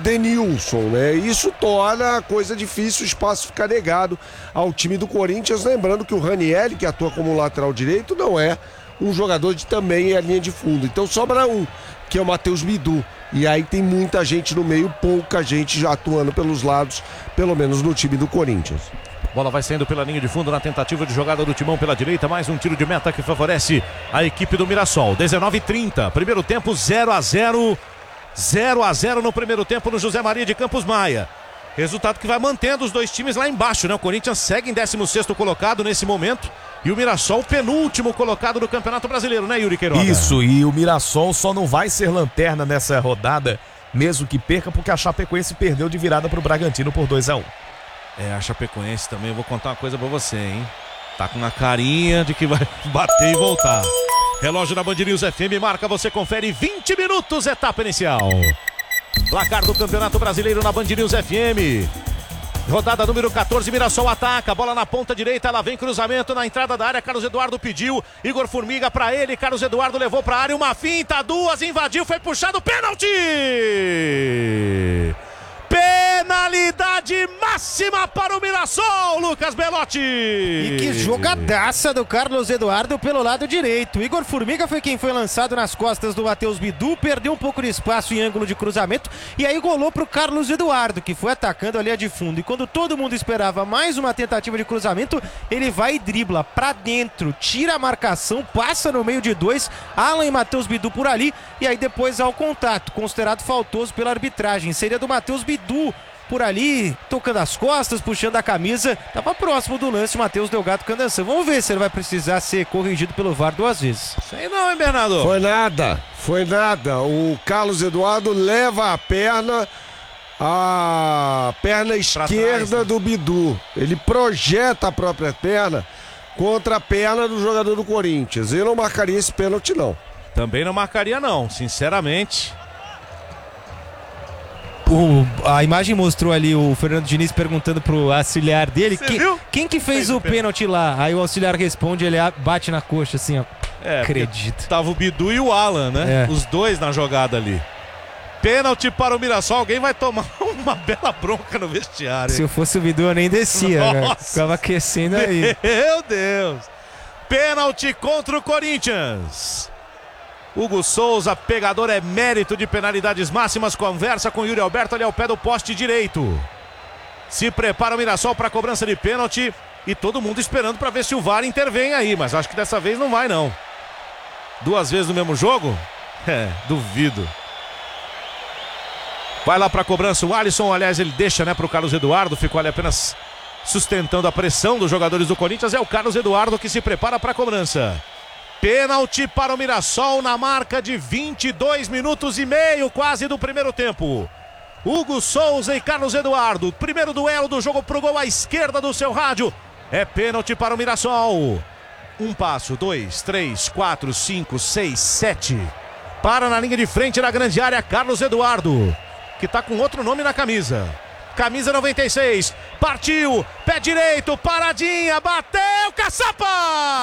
Denilson, né? Isso torna a coisa difícil, o espaço fica negado ao time do Corinthians, lembrando que o Ranieri, que atua como lateral direito, não é um jogador de também a linha de fundo. Então sobra um, que é o Matheus Bidu. E aí tem muita gente no meio, pouca gente já atuando pelos lados, pelo menos no time do Corinthians. Bola vai saindo pela linha de fundo na tentativa de jogada do Timão pela direita. Mais um tiro de meta que favorece a equipe do Mirassol. 19h30, primeiro tempo 0-0. 0-0 no primeiro tempo no José Maria de Campos Maia. Resultado que vai mantendo os dois times lá embaixo, né? O Corinthians segue em 16º colocado nesse momento. E o Mirassol, penúltimo colocado do Campeonato Brasileiro, né, Yuri Queiroga? Isso, e o Mirassol só não vai ser lanterna nessa rodada, mesmo que perca, porque a Chapecoense perdeu de virada pro Bragantino por 2-1. A Chapecoense também, eu vou contar uma coisa pra você, hein? Tá com uma carinha de que vai bater e voltar. Relógio na Band News FM marca, você confere 20 minutos, etapa inicial. Placar do Campeonato Brasileiro na Band News FM. Rodada número 14, Mirassol ataca, bola na ponta direita, ela vem cruzamento na entrada da área, Carlos Eduardo pediu, Igor Formiga pra ele, Carlos Eduardo levou pra área, uma finta, duas, invadiu, foi puxado, pênalti! Penalidade máxima para o Mirassol, Lucas Belotti. E que jogadaça do Carlos Eduardo pelo lado direito. Igor Formiga foi quem foi lançado nas costas do Matheus Bidu, perdeu um pouco de espaço em ângulo de cruzamento e aí golou para o Carlos Eduardo, que foi atacando a linha de fundo. E quando todo mundo esperava mais uma tentativa de cruzamento, ele vai e dribla para dentro, tira a marcação, passa no meio de dois, Alan e Matheus Bidu por ali, e aí depois ao contato, considerado faltoso pela arbitragem. Seria do Matheus Bidu por ali, tocando as costas, puxando a camisa. Tava próximo do lance, Matheus Delgado Candanção. Vamos ver se ele vai precisar ser corrigido pelo VAR 2 vezes. Sei não, hein, Bernardo? Foi nada. O Carlos Eduardo leva a perna esquerda do Bidu. Ele projeta a própria perna contra a perna do jogador do Corinthians. Eu não marcaria esse pênalti, não. Também não marcaria, não, sinceramente. A imagem mostrou ali o Fernando Diniz perguntando pro auxiliar dele quem que fez o pênalti lá. Aí o auxiliar responde, ele bate na coxa assim, ó. Acredito. Tava o Bidu e o Alan, né? Os dois na jogada ali. Pênalti para o Mirassol. Alguém vai tomar uma bela bronca no vestiário. Se eu fosse o Bidu, eu nem descia, né? Ficava aquecendo aí. Meu Deus. Pênalti contra o Corinthians. Hugo Souza, pegador, é mérito de penalidades máximas. Conversa com Yuri Alberto ali ao pé do poste direito. Se prepara o Mirassol para a cobrança de pênalti. E todo mundo esperando para ver se o VAR intervém aí. Mas acho que dessa vez não vai, não. 2 vezes no mesmo jogo? Duvido. Vai lá para a cobrança o Alisson. Aliás, ele deixa, né, para o Carlos Eduardo. Ficou ali apenas sustentando a pressão dos jogadores do Corinthians. É o Carlos Eduardo que se prepara para a cobrança. Pênalti para o Mirassol na marca de 22 minutos e meio quase do primeiro tempo. Hugo Souza e Carlos Eduardo. Primeiro duelo do jogo pro gol à esquerda do seu rádio. É pênalti para o Mirassol. 1 passo, 2, 3, 4, 5, 6, 7. Para na linha de frente na grande área Carlos Eduardo, que tá com outro nome na camisa. Camisa 96. Partiu. Pé direito. Paradinha. Bateu. Caçapa!